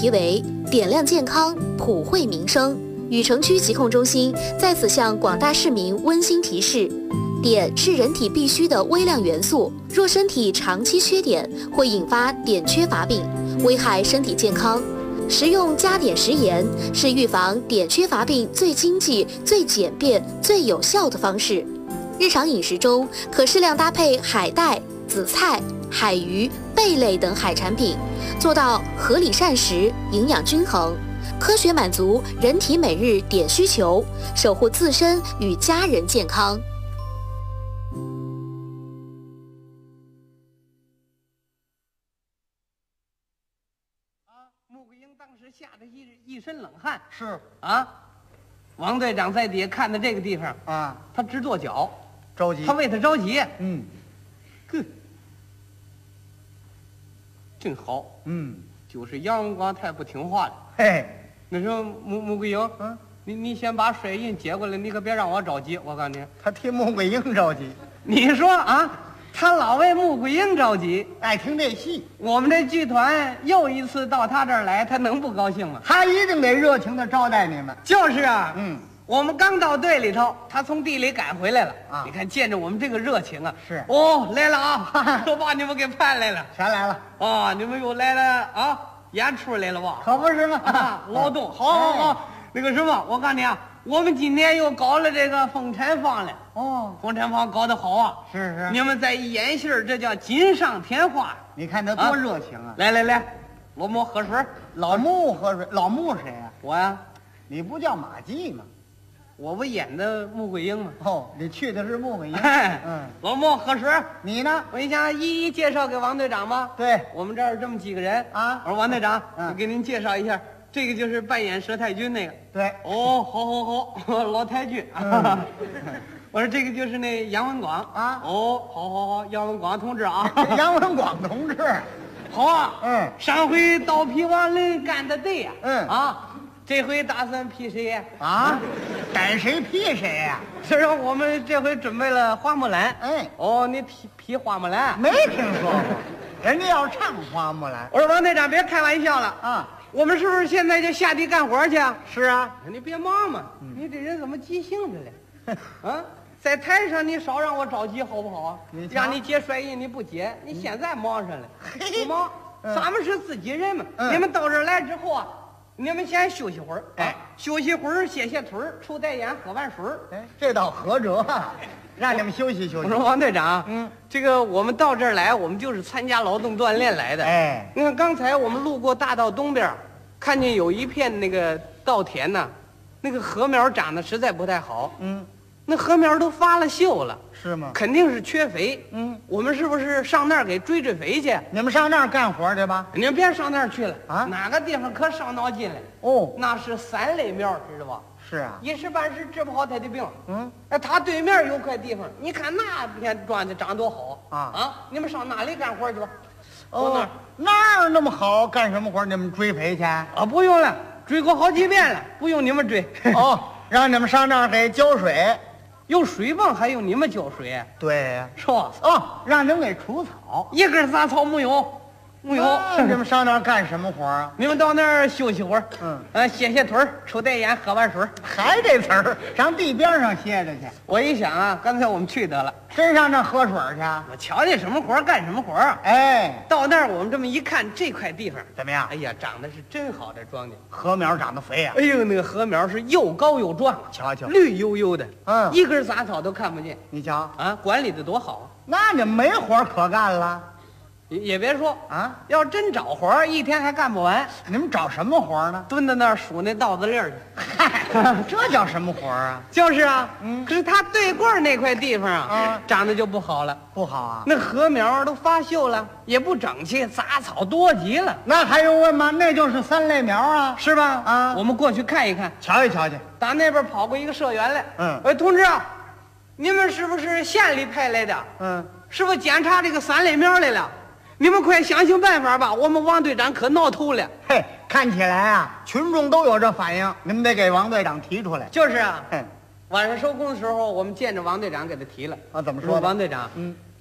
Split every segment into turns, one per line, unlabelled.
题为“点亮健康，普惠民生”。禹城区疾控中心在此向广大市民温馨提示：碘是人体必需的微量元素，若身体长期缺碘，会引发碘缺乏病，危害身体健康。食用加碘食盐是预防碘缺乏病最经济、最简便、最有效的方式。日常饮食中可适量搭配海带、紫菜、海鱼、贝类等海产品，做到合理膳食、营养均衡，科学满足人体每日碘需求，守护自身与家人健康。
穆桂英当时吓得一身冷汗。
是
啊，王队长在底下看的这个地方
啊，
他直跺脚，
着急。
他为他着急。真好。就是杨文广太不听话了。
嘿，
那时候穆桂英，你先把水印接过来，你可别让我着急。我告诉你，
他替穆桂英着急。
你说啊，他老为穆桂英着急，
爱听这戏。
我们这剧团又一次到他这儿来，他能不高兴吗？
他一定得热情的招待你们。
就是啊，我们刚到队里头，他从地里赶回来了
啊！
你看，见着我们这个热情啊，
是
哦，来了啊，都把你们给盼来了，
全来了
啊！你们又来了啊，演出来了吧？
可不是吗？
劳动，好，那个什么，我告诉你啊，我们今天又搞了这个风产坊了。
哦，
风产坊搞得好啊！
是，
你们再一演戏，这叫锦上添花。
你看他多热情啊！
来，老穆喝水。
老穆喝水，老穆谁呀？
我呀，
你不叫马季吗？
我不演的穆桂英吗？
哦，你去的是穆桂英。
老穆喝水。
你呢？
我想一一介绍给王队长吧。
对，
我们这儿这么几个人
啊。
我说王队长，我给您介绍一下，这个就是扮演佘太君那个。
对。
哦，好，老太君。我说这个就是那杨文广
啊。
哦，好，杨文广同志啊。
杨文广同志，
好啊。上回刀劈王伦干的对呀。这回打算劈谁呀？
啊，逮谁劈谁呀？
是说我们这回准备了花木兰。哦，你劈花木兰？
没听说过，人家要唱花木兰。
我说王队长，别开玩笑了
啊！
我们是不是现在就下地干活去啊？
是啊，
你别忙嘛，你这人怎么急性子了？啊，在台上你少让我着急好不好啊？让你接帅印你不接，你现在忙上了，不忙？咱们是自己人嘛。你们到这儿来之后啊。你们先休息会儿，休息会儿，歇腿儿，抽袋烟，喝完水儿。
这倒合辙啊，让你们休息休息。
我说王队长，这个我们到这儿来，我们就是参加劳动锻炼来的。你看刚才我们路过大道东边，看见有一片那个稻田呢，那个禾苗长得实在不太好。那禾苗都发了锈了，
是吗？
肯定是缺肥。我们是不是上那儿给追肥去？
你们上那儿干活去吧。
你们别上那儿去了
啊！
哪个地方可伤脑筋了？
哦，
那是3类苗，知道吧？
是啊，
一时半时治不好他的病。他对面有块地方，你看那片庄稼长多好啊！你们上那里干活去吧。
哦，那儿那么好，干什么活？你们追肥去？
啊，不用了，追过好几遍了，不用你们追。
哦，让你们上那儿给浇水。
有水泵还用你们浇水？
对呀，
是吧？
让你们给除草，
一根杂草没有。
你们上那儿干什么活啊？
你们到那儿休息会儿，歇腿儿，抽袋烟，喝完水。
还这词儿，上地边上歇着去。
我一想啊，干脆我们去得了，
真上那儿喝水去？
我瞧见什么活干什么活啊！到那儿我们这么一看，这块地方
怎么样？
哎呀，长得是真好，这庄稼
禾苗长得肥呀！
哎呦，那个禾苗是又高又壮，
瞧瞧，
绿油油的，一根杂草都看不见。
你瞧
啊，管理的多好。
那你们没活可干了？
也别说
啊，
要真找活一天还干不完。
你们找什么活呢？
蹲在那儿数那稻子粒儿去。
嗨，这叫什么活啊？
就是啊，可是他对过那块地方啊，长得就不好了。
不好啊，
那禾苗都发锈了，也不整齐，杂草多极了。
那还用问吗？那就是3类苗啊，
是吧？
啊，
我们过去看一看，
瞧一瞧去。
打那边跑过一个社员来，喂，同志啊，你们是不是县里派来的？是不是检查这个3类苗来了？你们快想想办法吧，我们王队长可闹头了。
嘿，看起来啊，群众都有这反应，你们得给王队长提出来。
就是啊，晚上收工的时候，我们见着王队长给他提了。
怎么说？
王队长，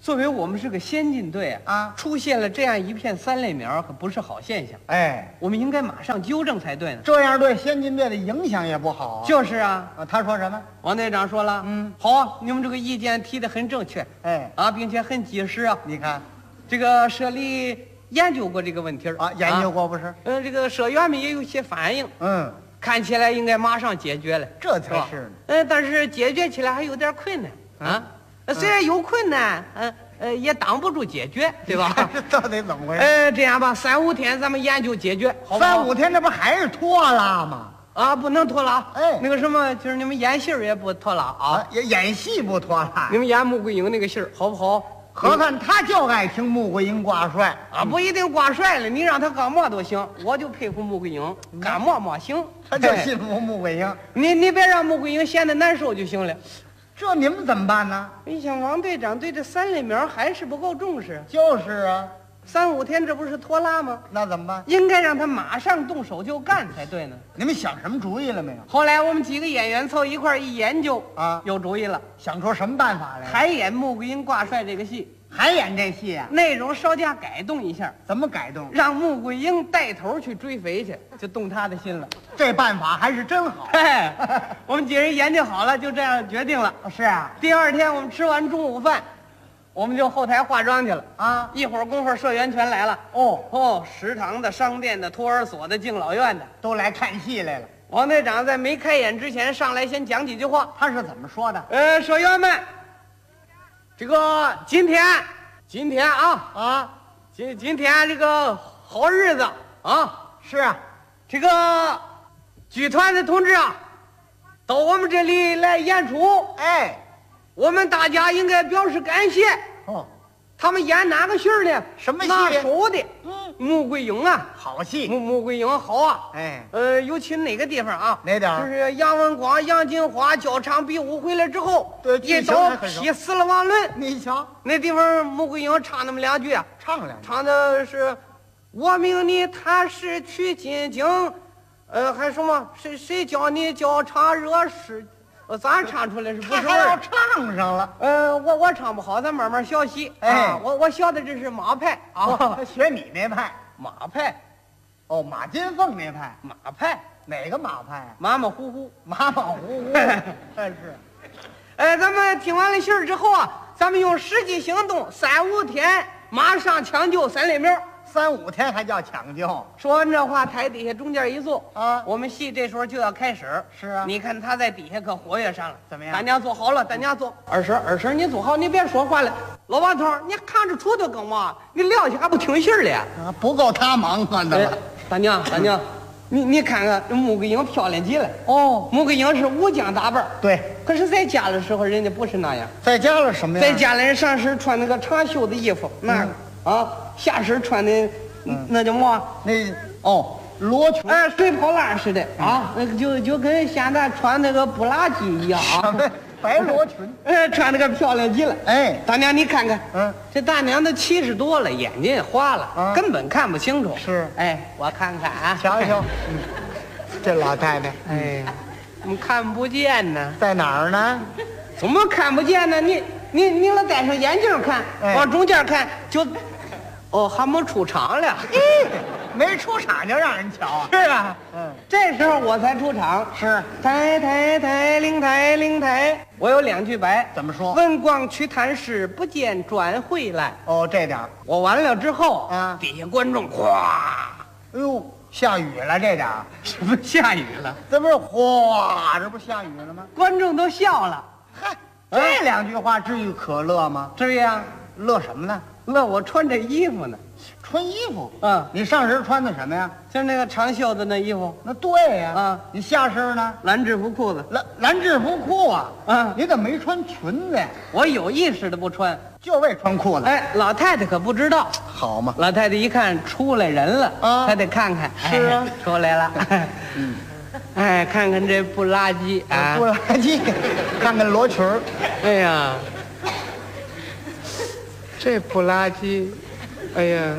作为我们是个先进队出现了这样一片三类苗，可不是好现象。
哎，
我们应该马上纠正才对呢。
这样对先进队的影响也不好啊。
就是啊，
他说什么？
王队长说了，好啊，你们这个意见提得很正确，
哎
并且很及时啊。
你看
这个社里研究过这个问题
研究过不是？
这个社员们也有些反应，看起来应该马上解决了，
这才是
呢。但是解决起来还有点困难虽然有困难，也挡不住解决，对吧？
这到底怎么回事？
这样吧，3、5天咱们研究解决，好不好？
3、5天，这不还是拖拉吗？
不能拖拉。
那
个什么，就是你们演戏也不拖拉啊，
演戏不拖拉。
你们演穆桂英那个戏好不好？
何看他就爱听穆桂英挂帅
不一定挂帅了，你让他干嘛都行，我就佩服穆桂英，干嘛行，
他就信服穆桂英。
你别让穆桂英闲得难受就行了。
这你们怎么办呢？
你想王队长对这3类苗还是不够重视。
就是啊
，3、5天这不是拖拉吗？
那怎么办？
应该让他马上动手就干才对呢。
你们想什么主意了没有？
后来我们几个演员凑一块一研究有主意了，
想出什么办法来？
还演穆桂英挂帅这个戏。
还演这戏啊？
内容稍加改动一下。
怎么改动？
让穆桂英带头去追肥去，就动他的心了。
这办法还是真好。
我们几人研究好了，就这样决定了。
是啊。
第2天我们吃完中午饭，我们就后台化妆去了一会儿功夫社员全来了。食堂的、商店的、托儿所的、敬老院的
都来看戏来了。
王队长在没开演之前上来先讲几句话。
他是怎么说的？
社员们。这个今天今天这个好日子
是啊，
这个剧团的同志到我们这里来演出，我们大家应该表示感谢。他们演哪个戏呢？
什么戏？
拿手的。穆桂英
好戏。
穆桂英好尤其哪个地方
哪点？
就是杨文广、杨金花交场比武回来之后，
对，
一刀劈死了王伦。
你瞧，
那地方穆桂英唱那么2句唱的是我命你踏实取金经，还什么谁教你教唱热事。咱唱出来是不是味儿？
要唱上了。
我唱不好，咱慢慢学习。我学的这是马派
学你那派。
马派。
马金凤那派。
马派
哪个马派？
马马虎虎。
马马虎虎。是。
咱们听完了信儿之后咱们用实际行动，3、5天马上抢救3类苗。
3、5天还叫抢救？
说完这话，台底下中间一坐我们戏这时候就要开始。
是啊，
你看他在底下可活跃上了。
怎么样？
大家坐好了，大家坐。二婶，你坐好，你别说话了。老王头，你看着杵的干嘛？你撂下还不听信儿了？
不够他忙活的。
大娘，你看看这穆桂英漂亮极了。穆桂英是武将打扮。
对。
可是在家的时候，人家不是那样。
在家了什么呀？
在家里人上身穿那个长袖的衣服，那个下身穿的那叫么？
罗裙。
水泡烂似的那个就跟现在穿那个布拉吉一样
白罗裙。
穿那个漂亮极了。大娘你看看，这大娘都70多了，眼睛也花了，根本看不清楚。
是。
我看看
瞧瞧，这老太太，
怎么看不见呢？
在哪儿呢？
怎么看不见呢？你老戴上眼镜看，往中间看就，还没出场了。
没出场就让人瞧。
是啊，这时候我才出场。
是。
抬灵台。我有2句白。
怎么说？
文广去探视，不见转回来。
这点
我完了之后底下观众哗，
下雨了，这点
什么下雨了？
这不是哗，这不下雨了吗？
观众都笑了。
这2句话至于可乐吗？
至于啊。
乐什么呢？
乐我穿这衣服呢。
穿衣服？
你
上身穿的什么呀？
就是那个长袖子那衣服。
那对呀。你下身呢？
蓝制服裤子。
蓝制服裤啊。你怎么没穿裙子呀？
我有意识的不穿，
就为穿裤子。
老太太可不知道。
好嘛。
老太太一看出来人了她得看看。
是啊，
出来了。看看这布拉吉
布拉吉，看看罗裙儿。
哎呀，这布拉吉，哎呀，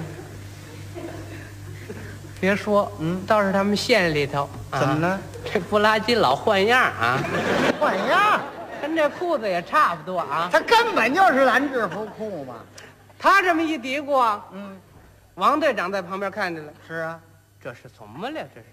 别说，倒是他们县里头，
怎么了？
这布拉吉老换样
换样，
咱这裤子也差不多啊。
它根本就是咱制服裤嘛。
他这么一嘀咕啊，
嗯，
王队长在旁边看着了。
是啊，
这是怎么了？这是